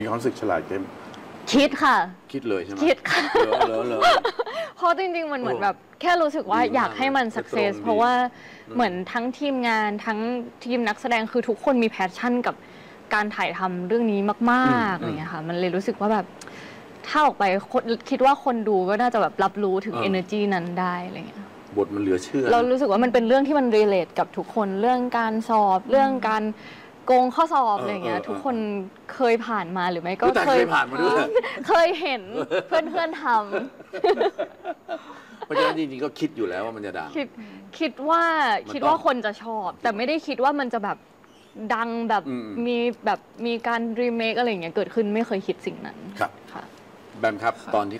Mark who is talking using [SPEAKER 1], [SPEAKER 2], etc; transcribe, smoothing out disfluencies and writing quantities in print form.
[SPEAKER 1] มีความรู้สึกฉลาดเข้ม
[SPEAKER 2] คิดค่ะ
[SPEAKER 1] คิดเลยใช่ไหม
[SPEAKER 2] คิดค่ะ
[SPEAKER 1] เหรอ
[SPEAKER 2] เพราะจริงๆมันเหมือนแบบแค่รู้สึกว่า
[SPEAKER 1] ดีมาก
[SPEAKER 2] อยากให้มัน
[SPEAKER 1] เลย
[SPEAKER 2] success
[SPEAKER 1] ตรงดี
[SPEAKER 2] เพราะว่าเหมือนทั้งทีมงานทั้งทีมนักแสดงคือทุกคนมีแพชชั่นกับการถ่ายทำเรื่องนี้มากๆอะไรอย่างเงี้ยค่ะมันเลยรู้สึกว่าแบบถ้าออกไปคิดว่าคนดูก็น่าจะแบบรับรู้ถึง energy นั้นได้อะไรอย่างเงี้ย
[SPEAKER 1] บทมันเหลือเชื่อ
[SPEAKER 2] เรารู้สึกว่ามันเป็นเรื่องที่มัน relate กับทุกคนเรื่องการสอบเรื่องการโกงข้อสอบอะไรอย่างเงี้ยทุกคนเคยผ่านมาหรือไม่ก็
[SPEAKER 1] แต่เคยผ่านมาด้วย
[SPEAKER 2] เคยเห็นเพื่อนๆท
[SPEAKER 1] เพราะฉะนั้นจริงๆก็คิดอยู่แล้วว่ามันจะดัง
[SPEAKER 2] ำคิดว่า
[SPEAKER 1] มัน
[SPEAKER 2] คิด
[SPEAKER 1] ต้
[SPEAKER 2] ว่า
[SPEAKER 1] อง
[SPEAKER 2] คนจะชอบ แต่ไม่ได้คิดว่ามันจะแบบดังแบบ
[SPEAKER 1] อืม
[SPEAKER 2] มีการรีเมคอะไรอย่างเงี้ยเกิดขึ้นไม่เคยคิดสิ่งนั้น
[SPEAKER 1] ครับ
[SPEAKER 2] ค่ะ
[SPEAKER 1] แบมครับตอนที่